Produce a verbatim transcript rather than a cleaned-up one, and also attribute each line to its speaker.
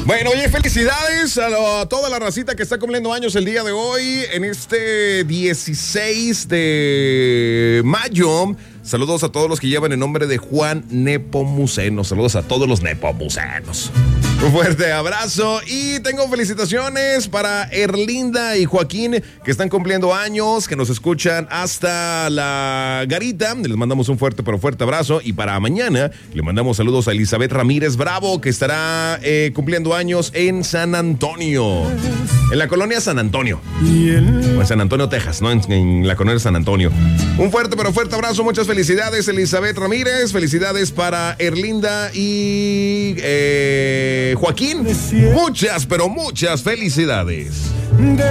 Speaker 1: Bueno, oye, felicidades a, lo, a toda la racita que está cumpliendo años el día de hoy, en este dieciséis de mayo. Saludos a todos los que llevan el nombre de Juan Nepomuceno. Saludos a todos los nepomucenos. Un fuerte abrazo y tengo felicitaciones para Erlinda y Joaquín que están cumpliendo años, que nos escuchan hasta la Garita. Les mandamos un fuerte pero fuerte abrazo y para mañana le mandamos saludos a Elizabeth Ramírez Bravo que estará eh, cumpliendo años en San Antonio, en la colonia San Antonio, o en San Antonio, Texas, ¿no? En, en la colonia San Antonio. Un fuerte pero fuerte abrazo, muchas felicidades Elizabeth Ramírez, felicidades para Erlinda y eh, Joaquín, muchas pero muchas felicidades.